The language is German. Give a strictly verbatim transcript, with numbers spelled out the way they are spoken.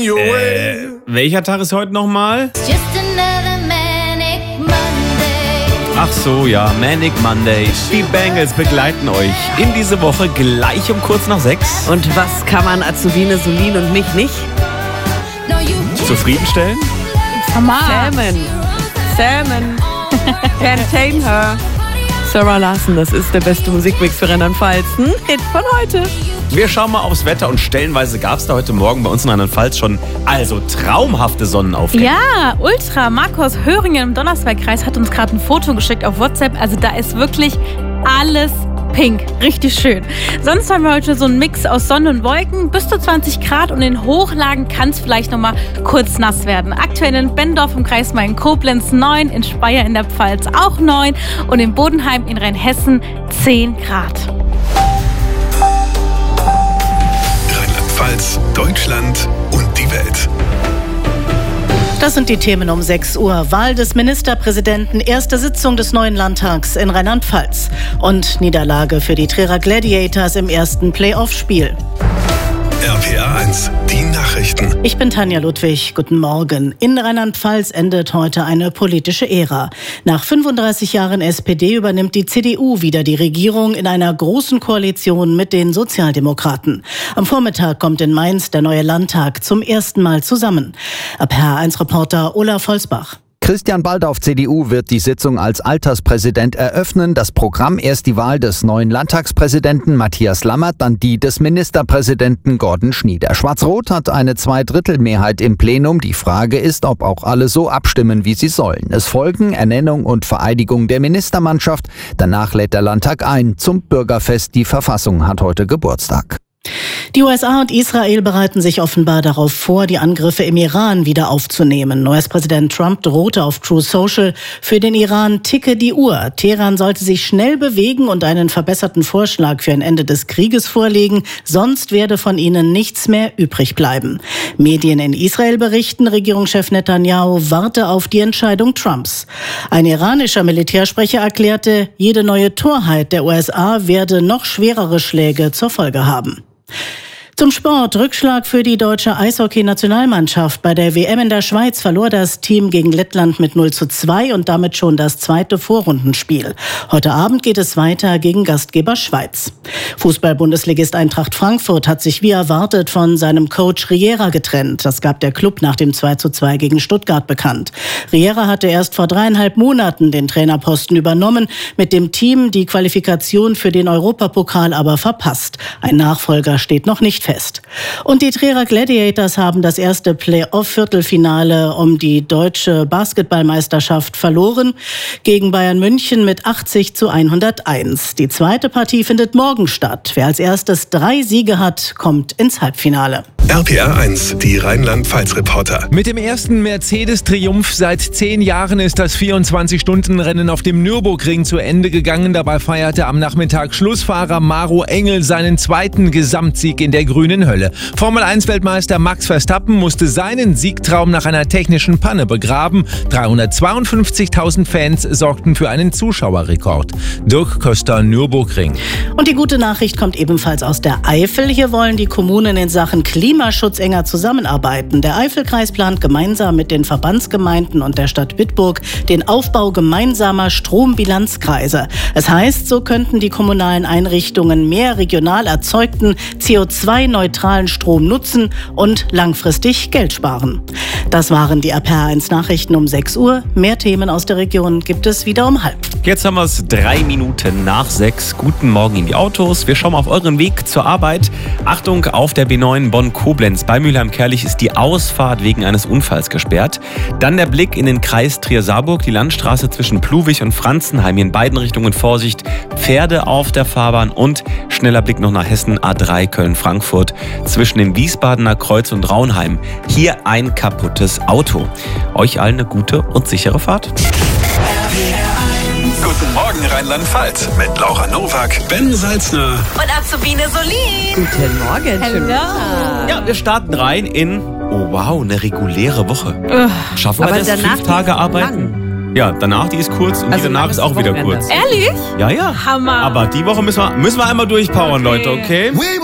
your Äh, way. welcher Tag ist heute nochmal? Just another manic Monday. Ach so, ja, Manic Monday. Die Bangles begleiten euch in diese Woche gleich um kurz nach sechs. Und was kann man Azubine, Solin und mich nicht? No, you Zufriedenstellen? Salmon. Salmon. Can't tame her. Sarah Larson, das ist der beste Musikmix für Rheinland-Pfalz. Ein Hit von heute. Wir schauen mal aufs Wetter und stellenweise gab es da heute Morgen bei uns in Rheinland-Pfalz schon also traumhafte Sonnenaufgänge. Ja, ultra. Markus Höringen im Donnersbergkreis hat uns gerade ein Foto geschickt auf WhatsApp. Also da ist wirklich alles pink. Richtig schön. Sonst haben wir heute so einen Mix aus Sonne und Wolken. Bis zu zwanzig Grad und in Hochlagen kann es vielleicht noch mal kurz nass werden. Aktuell in Bendorf im Kreis Main-Koblenz neun, in Speyer in der Pfalz auch neun und in Bodenheim in Rheinhessen zehn Grad. Rheinland-Pfalz, Deutschland und die Welt. Das sind die Themen um sechs Uhr. Wahl des Ministerpräsidenten, erste Sitzung des neuen Landtags in Rheinland-Pfalz. Und Niederlage für die Trierer Gladiators im ersten Playoff-Spiel. R P R eins, die Nachrichten. Ich bin Tanja Ludwig. Guten Morgen. In Rheinland-Pfalz endet heute eine politische Ära. Nach fünfunddreißig Jahren S P D übernimmt die C D U wieder die Regierung in einer großen Koalition mit den Sozialdemokraten. Am Vormittag kommt in Mainz der neue Landtag zum ersten Mal zusammen. R P R eins Reporter Olaf Holzbach. Christian Baldauf, C D U, wird die Sitzung als Alterspräsident eröffnen. Das Programm erst die Wahl des neuen Landtagspräsidenten Matthias Lammert, dann die des Ministerpräsidenten Gordon Schnieder. Schwarz-Rot hat eine Zweidrittelmehrheit im Plenum. Die Frage ist, ob auch alle so abstimmen, wie sie sollen. Es folgen Ernennung und Vereidigung der Ministermannschaft. Danach lädt der Landtag ein zum Bürgerfest. Die Verfassung hat heute Geburtstag. Die U S A und Israel bereiten sich offenbar darauf vor, die Angriffe im Iran wieder aufzunehmen. U S-Präsident Trump drohte auf Truth Social: Für den Iran ticke die Uhr. Teheran sollte sich schnell bewegen und einen verbesserten Vorschlag für ein Ende des Krieges vorlegen, sonst werde von ihnen nichts mehr übrig bleiben. Medien in Israel berichten, Regierungschef Netanyahu warte auf die Entscheidung Trumps. Ein iranischer Militärsprecher erklärte, jede neue Torheit der U S A werde noch schwerere Schläge zur Folge haben. Zum Sport. Rückschlag für die deutsche Eishockey-Nationalmannschaft. Bei der W M in der Schweiz verlor das Team gegen Lettland mit null zu zwei und damit schon das zweite Vorrundenspiel. Heute Abend geht es weiter gegen Gastgeber Schweiz. Fußball-Bundesligist Eintracht Frankfurt hat sich wie erwartet von seinem Coach Riera getrennt. Das gab der Club nach dem zwei zu zwei gegen Stuttgart bekannt. Riera hatte erst vor dreieinhalb Monaten den Trainerposten übernommen, mit dem Team die Qualifikation für den Europapokal aber verpasst. Ein Nachfolger steht noch nicht fest. Und die Trierer Gladiators haben das erste Playoff-Viertelfinale um die deutsche Basketballmeisterschaft verloren gegen Bayern München mit achtzig zu hunderteins. Die zweite Partie findet morgen statt. Wer als erstes drei Siege hat, kommt ins Halbfinale. R P R eins, die Rheinland-Pfalz-Reporter. Mit dem ersten Mercedes-Triumph seit zehn Jahren ist das vierundzwanzig-Stunden-Rennen auf dem Nürburgring zu Ende gegangen. Dabei feierte am Nachmittag Schlussfahrer Maro Engel seinen zweiten Gesamtsieg in der grünen Hölle. Formel eins Weltmeister Max Verstappen musste seinen Siegtraum nach einer technischen Panne begraben. dreihundertzweiundfünfzigtausend Fans sorgten für einen Zuschauerrekord. Dirk Köster, Nürburgring. Und die gute Nachricht kommt ebenfalls aus der Eifel. Hier wollen die Kommunen in Sachen Klimaschutz enger zusammenarbeiten. Der Eifelkreis plant gemeinsam mit den Verbandsgemeinden und der Stadt Bitburg den Aufbau gemeinsamer Strombilanzkreise. Es heißt, so könnten die kommunalen Einrichtungen mehr regional erzeugten C O zwei neutralen Strom nutzen und langfristig Geld sparen. Das waren die R P R eins Nachrichten um sechs Uhr. Mehr Themen aus der Region gibt es wieder um halb. Jetzt haben wir es drei Minuten nach sechs. Guten Morgen in die Autos. Wir schauen mal auf euren Weg zur Arbeit. Achtung, auf der B neun Bonn-Koblenz. Bei Mülheim-Kerlich ist die Ausfahrt wegen eines Unfalls gesperrt. Dann der Blick in den Kreis Trier-Saarburg. Die Landstraße zwischen Pluwig und Franzenheim. In beiden Richtungen Vorsicht. Pferde auf der Fahrbahn und schneller Blick noch nach Hessen. A drei Köln-Frankfurt. Zwischen dem Wiesbadener Kreuz und Raunheim. Hier ein kaputtes Auto. Euch allen eine gute und sichere Fahrt. Guten Morgen Rheinland-Pfalz mit Laura Nowak, Ben Salzner und Azubine Solin. Guten Morgen. Hallo. Ja, wir starten rein in, oh wow, eine reguläre Woche. Ugh. Schaffen wir Aber das? danach Fünf Tage die ist arbeiten? Ja, danach die ist kurz und Also die danach ist auch wieder Wochenende. kurz. Ehrlich? Ja, ja. Hammer. Aber die Woche müssen wir, müssen wir einmal durchpowern, Leute, okay?